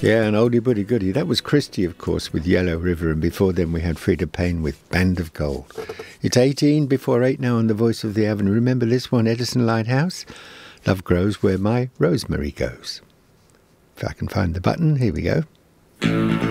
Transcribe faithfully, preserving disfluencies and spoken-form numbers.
Yeah, an oldie but a goodie. That was Christie, of course, with Yellow River, and before then we had Frida Payne with Band of Gold. It's eighteen before eight now on The Voice of the Avenue. Remember this one, Edison Lighthouse? Love grows where my rosemary goes. If I can find the button, here we go.